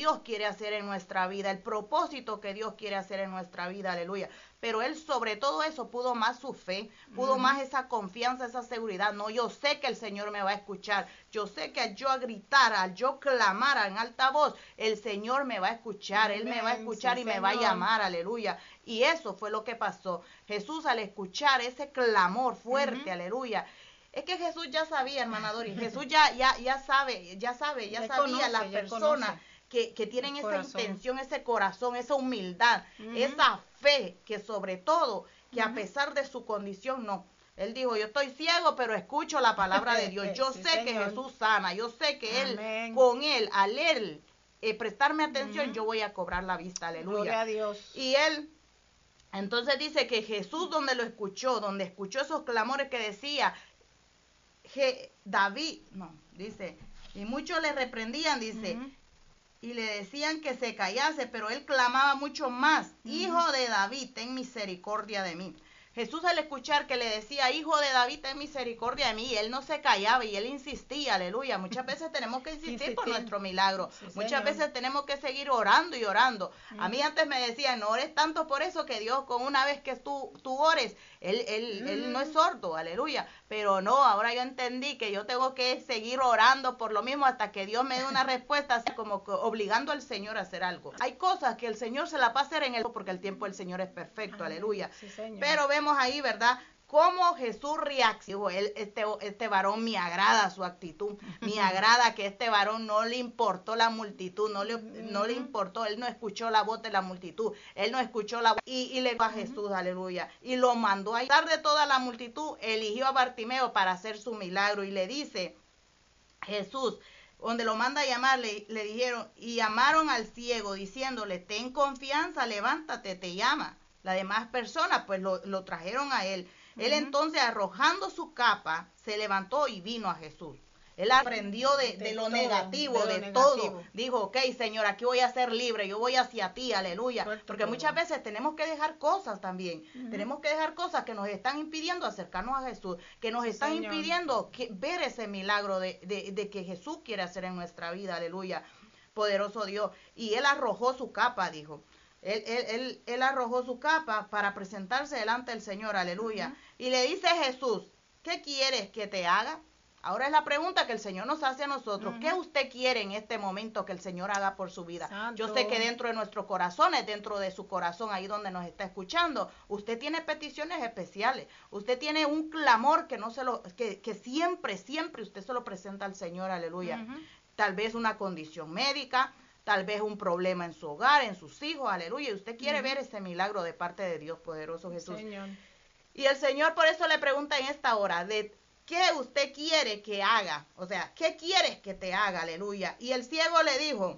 Dios quiere hacer en nuestra vida, el propósito que Dios quiere hacer en nuestra vida, aleluya. Pero él sobre todo eso pudo más su fe, pudo más esa confianza, esa seguridad. No, yo sé que el Señor me va a escuchar, yo sé que al yo a gritar, al yo clamar en alta voz, el Señor me va a escuchar, Él me va a escuchar y me va a llamar, aleluya. Y eso fue lo que pasó. Jesús al escuchar ese clamor fuerte, aleluya. Es que Jesús ya sabía, hermana Doris, Jesús ya sabía las personas que tienen esa intención, ese corazón, esa humildad, esa fe, que sobre todo, que a pesar de su condición, no. Él dijo, yo estoy ciego, pero escucho la palabra de Dios. Yo sé que Jesús sana, yo sé que Él, con Él, al Él prestarme atención, yo voy a cobrar la vista, aleluya. Gloria a Dios. Y Él, entonces dice que Jesús donde lo escuchó, donde escuchó esos clamores que decía, David, no, dice, y muchos le reprendían, dice, y le decían que se callase, pero él clamaba mucho más, Hijo de David, ten misericordia de mí. Jesús al escuchar que le decía, Hijo de David, ten misericordia de mí, y él no se callaba y él insistía, aleluya. Muchas veces tenemos que insistir por nuestro milagro. Muchas veces tenemos que seguir orando y orando. A mí antes me decían, no ores tanto por eso, que Dios con una vez que tú ores, él no es sordo, aleluya. Pero no, ahora yo entendí que yo tengo que seguir orando por lo mismo hasta que Dios me dé una respuesta, así como que obligando al Señor a hacer algo. Hay cosas que el Señor se la va a hacer en el porque el tiempo del Señor es perfecto, aleluya. Pero vemos ahí, ¿verdad? Cómo Jesús reaccionó. Este varón me agrada su actitud, me agrada que este varón no le importó la multitud, no le importó, él no escuchó la voz de la multitud, él no escuchó la voz y le dijo a Jesús, aleluya, y lo mandó a pesar de toda la multitud, eligió a Bartimeo para hacer su milagro y le dice, Jesús, donde lo manda a llamar, le dijeron, y llamaron al ciego diciéndole, ten confianza, levántate, te llama. Las demás personas pues lo trajeron a él. Él entonces arrojando su capa se levantó y vino a Jesús. Él aprendió de lo negativo, de todo. Dijo, ok, Señor, aquí voy a ser libre, yo voy hacia ti, aleluya. Porque muchas veces tenemos que dejar cosas también. Tenemos que dejar cosas que nos están impidiendo acercarnos a Jesús, que nos están impidiendo ver ese milagro de que Jesús quiere hacer en nuestra vida, aleluya. Poderoso Dios. Y él arrojó su capa, dijo. Él arrojó su capa para presentarse delante del Señor, aleluya. Y le dice Jesús, ¿qué quieres que te haga? Ahora es la pregunta que el Señor nos hace a nosotros. ¿Qué usted quiere en este momento que el Señor haga por su vida? Santo. Yo sé que dentro de nuestros corazones, dentro de su corazón, ahí donde nos está escuchando, usted tiene peticiones especiales. Usted tiene un clamor que siempre usted se lo presenta al Señor, aleluya. Tal vez una condición médica, tal vez un problema en su hogar, en sus hijos, aleluya. Y usted quiere ver ese milagro de parte de Dios poderoso Jesús. Señor. Y el Señor por eso le pregunta en esta hora, ¿qué usted quiere que haga? O sea, ¿qué quieres que te haga? Aleluya. Y el ciego le dijo,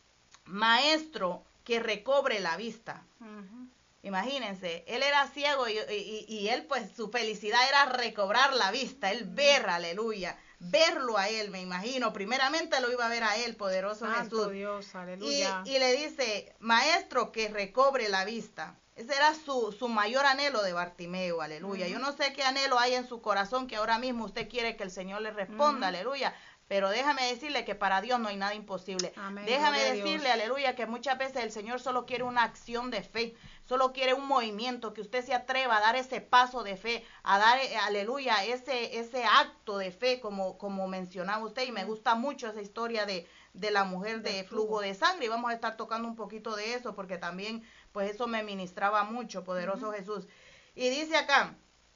Maestro, que recobre la vista. Imagínense, él era ciego y él pues su felicidad era recobrar la vista, él ver, aleluya. Verlo a él, me imagino, primeramente lo iba a ver a él, poderoso Santo Jesús. Dios, aleluya. Y le dice, Maestro, que recobre la vista. Ese era su mayor anhelo de Bartimeo, aleluya. Yo no sé qué anhelo hay en su corazón que ahora mismo usted quiere que el Señor le responda, aleluya. Pero déjame decirle que para Dios no hay nada imposible. Amén. Déjame decirle, aleluya, que muchas veces el Señor solo quiere una acción de fe. Solo quiere un movimiento, que usted se atreva a dar ese paso de fe, a dar, aleluya, ese acto de fe, como mencionaba usted. Y me gusta mucho esa historia de la mujer de flujo de sangre. Y vamos a estar tocando un poquito de eso, porque también, pues eso me ministraba mucho, poderoso Jesús. Y dice acá,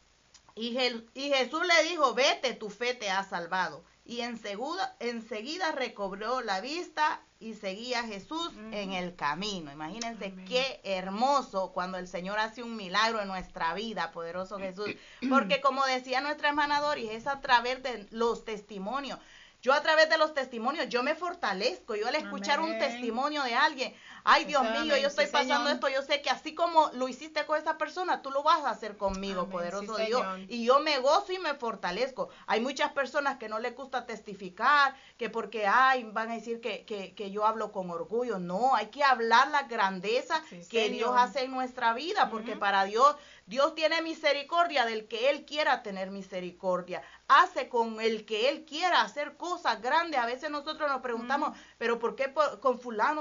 y Jesús le dijo, vete, tu fe te ha salvado. Y enseguida recobró la vista y seguía a Jesús en el camino. Imagínense qué hermoso cuando el Señor hace un milagro en nuestra vida, poderoso Jesús. Porque como decía nuestra hermana Doris, es a través de los testimonios. Yo a través de los testimonios, yo me fortalezco. Yo al escuchar un testimonio de alguien, ay Dios mío, yo estoy pasando esto, yo sé que así como lo hiciste con esa persona, tú lo vas a hacer conmigo, poderoso Dios. Y yo me gozo y me fortalezco. Hay muchas personas que no les gusta testificar, que porque van a decir que yo hablo con orgullo. No, hay que hablar la grandeza que Dios hace en nuestra vida, porque para Dios tiene misericordia del que Él quiera tener misericordia. Hace con el que Él quiera hacer cosas grandes. A veces nosotros nos preguntamos, pero ¿por qué con fulano